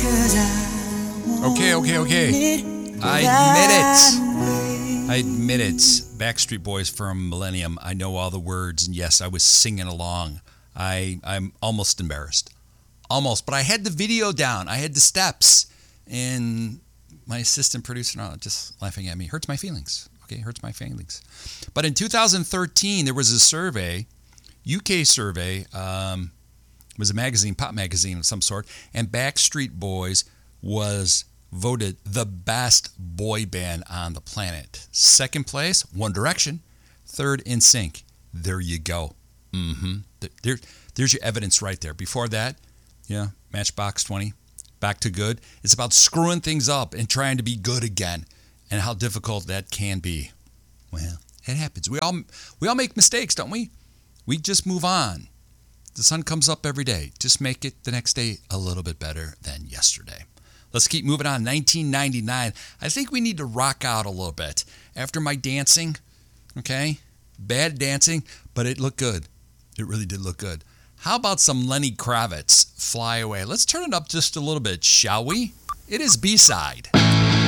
Okay. I admit it. Backstreet Boys from Millennium. I know all the words, and yes, I was singing along. I'm almost embarrassed. Almost, but I had the video down. I had the steps, and my assistant producer just laughing at me. Hurts my feelings. Okay, hurts my feelings. But in 2013, there was a survey, UK survey, was a magazine, pop magazine of some sort, and Backstreet Boys was voted the best boy band on the planet. Second place, One Direction. Third, NSYNC. There you go. There's your evidence right there. Before that, Matchbox 20, Back to Good. It's about screwing things up and trying to be good again, and how difficult that can be. Well, it happens. We all make mistakes, don't we? We just move on. The sun comes up every day. Just make it the next day a little bit better than yesterday. Let's keep moving on. 1999. I think we need to rock out a little bit. After my dancing, okay? Bad dancing, but it looked good. It really did look good. How about some Lenny Kravitz, Fly Away? Let's turn it up just a little bit, shall we? It is B-side.